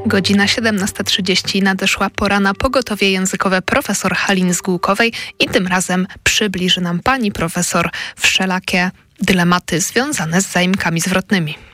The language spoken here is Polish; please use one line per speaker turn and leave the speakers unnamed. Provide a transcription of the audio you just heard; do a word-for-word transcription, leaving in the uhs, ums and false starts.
Godzina siedemnasta trzydzieści, nadeszła pora na pogotowie językowe profesor Haliny Zgółkowej i tym razem przybliży nam pani profesor wszelakie dylematy związane z zaimkami zwrotnymi.